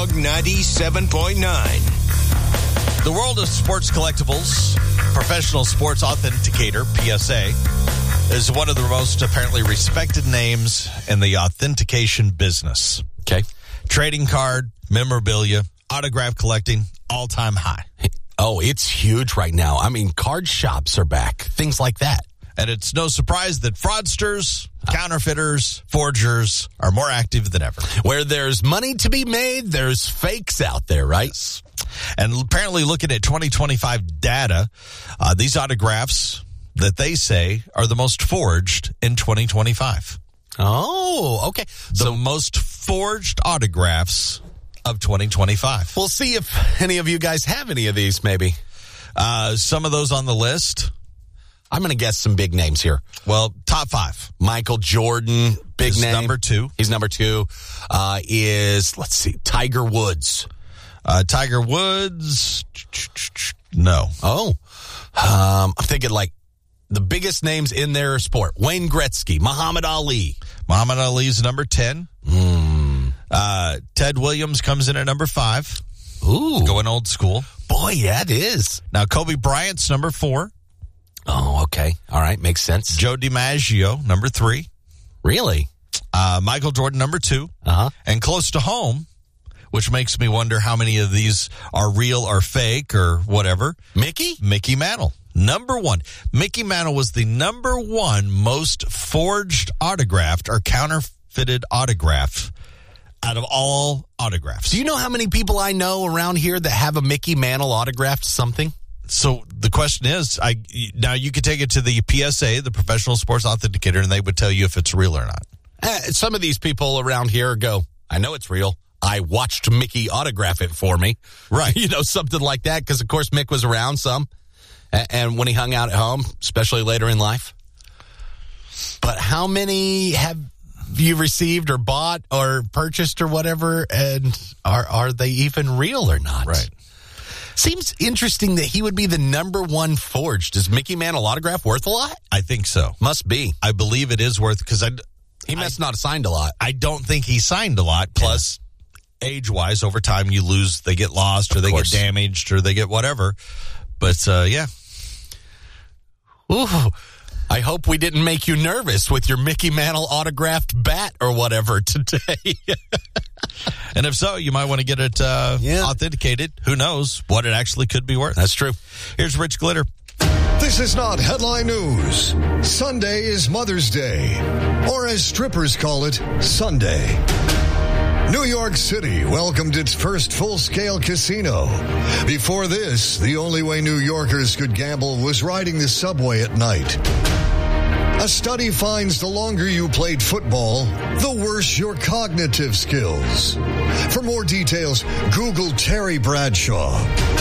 Dog 97.9. The world of sports collectibles, Professional Sports Authenticator, PSA, is one of the most apparently respected names in the authentication business. Okay. Trading card, memorabilia, autograph collecting, all-time high. Oh, it's huge right now. I mean, card shops are back, things like that. And it's no surprise that fraudsters, counterfeiters, forgers are more active than ever. Where there's money to be made, there's fakes out there, right? Yes. And apparently looking at 2025 data, these autographs that they say are the most forged in 2025. Oh, okay. The most forged autographs of 2025. We'll see if any of you guys have any of these, maybe. Some of those on the list. I'm going to guess some big names here. Well, top 5. Michael Jordan, big Is name. number 2. He's number 2. Let's see, Tiger Woods. Tiger Woods, no. Oh, I'm thinking like the biggest names in their sport. Wayne Gretzky, Muhammad Ali. Muhammad Ali's number 10. Ted Williams comes in at number 5. Ooh. Going old school. Boy, yeah, it is. Now, Kobe Bryant's number 4. Oh, okay. All right. Makes sense. Joe DiMaggio, number 3. Really? Michael Jordan, number 2. Uh-huh. And close to home, which makes me wonder how many of these are real or fake or whatever. Mickey Mantle, number 1. Mickey Mantle was the number 1 most forged autographed or counterfeited autograph out of all autographs. Do you know how many people I know around here that have a Mickey Mantle autographed something? So the question is, now you could take it to the PSA, the Professional Sports Authenticator, and they would tell you if it's real or not. Some of these people around here go, I know it's real. I watched Mickey autograph it for me. Right. You know, something like that, because, of course, Mick was around some. And when he hung out at home, especially later in life. But how many have you received or bought or purchased or whatever, and are they even real or not? Right. Seems interesting that he would be the number 1 forged. Is Mickey Mantle autograph worth a lot? I think so. Must be. I believe it is worth, because He must not have signed a lot. I don't think he signed a lot. Plus, age-wise, over time you lose, they get lost or they get damaged or they get whatever. But, yeah. Ooh, I hope we didn't make you nervous with your Mickey Mantle autographed bat or whatever today. And if so, you might want to get it authenticated. Who knows what it actually could be worth. That's true. Here's Rich Glitter. This is not headline news. Sunday is Mother's Day, or as strippers call it, Sunday. New York City welcomed its first full-scale casino. Before this, the only way New Yorkers could gamble was riding the subway at night. A study finds the longer you played football, the worse your cognitive skills. For more details, Google Terry Bradshaw.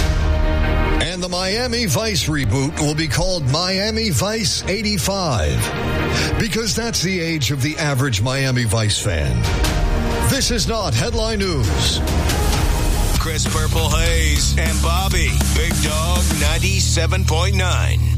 And the Miami Vice reboot will be called Miami Vice 85, because that's the age of the average Miami Vice fan. This is not headline news. Chris Purple Hayes and Bobby, Big Dog 97.9.